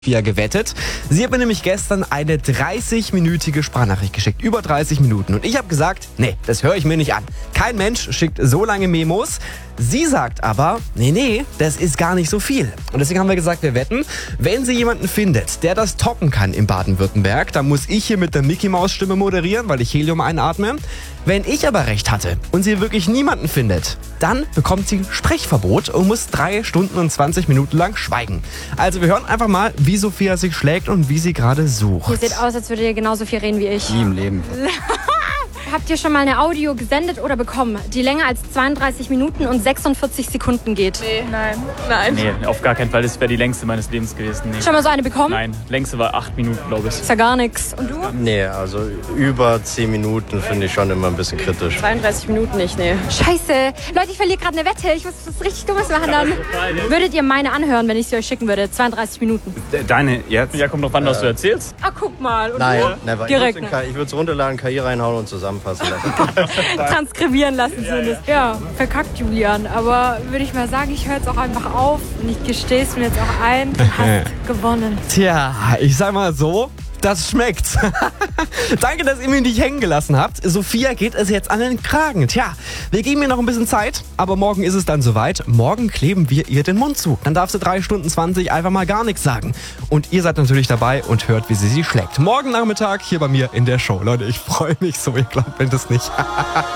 Sophia gewettet. Sie hat mir nämlich gestern eine 30-minütige Sprachnachricht geschickt. Über 30 Minuten. Und ich habe gesagt, nee, das höre ich mir nicht an. Kein Mensch schickt so lange Memos. Sie sagt aber, nee, das ist gar nicht so viel. Und deswegen haben wir gesagt, wir wetten, wenn sie jemanden findet, der das toppen kann in Baden-Württemberg, dann muss ich hier mit der Mickey-Maus-Stimme moderieren, weil ich Helium einatme. Wenn ich aber recht hatte und sie wirklich niemanden findet, dann bekommt sie Sprechverbot und muss 3 Stunden und 20 Minuten lang schweigen. Also wir hören einfach mal, wie Sophia sich schlägt und wie sie gerade sucht. Ihr seht aus, als würdet ihr genauso viel reden wie ich. Nie im Leben. Habt ihr schon mal eine Audio gesendet oder bekommen, die länger als 32 Minuten und 46 Sekunden geht? Nee, nein. Nee, auf gar keinen Fall. Das wäre die längste meines Lebens gewesen. Nee. Schon mal so eine bekommen? Nein, längste war 8 Minuten, glaube ich. Ist ja gar nichts. Und du? Nee, also über 10 Minuten finde ich schon immer ein bisschen kritisch. 32 Minuten nicht, nee. Scheiße. Leute, ich verliere gerade eine Wette. Ich muss was richtig Dummes machen dann. Würdet ihr meine anhören, wenn ich sie euch schicken würde? 32 Minuten. Deine jetzt? Ja, kommt drauf an, was du erzählst. Ah, guck mal. Und Nein, du? never. Direkt. Ich würde es runterladen, KI reinhauen und zusammenfassen lassen. Transkribieren lassen zumindest. Ja, verkackt Julian. Aber würde ich mal sagen, ich höre jetzt auch einfach auf. Und ich gestehe es mir jetzt auch ein. Du hast gewonnen. Tja, ich sag mal so, das schmeckt. Danke, dass ihr mich nicht hängen gelassen habt. Sophia geht es jetzt an den Kragen. Tja, wir geben ihr noch ein bisschen Zeit, aber morgen ist es dann soweit. Morgen kleben wir ihr den Mund zu. Dann darf sie 3 Stunden 20 einfach mal gar nichts sagen. Und ihr seid natürlich dabei und hört, wie sie schlägt. Morgen Nachmittag hier bei mir in der Show. Leute, ich freue mich so. Ihr glaubt, wenn das nicht.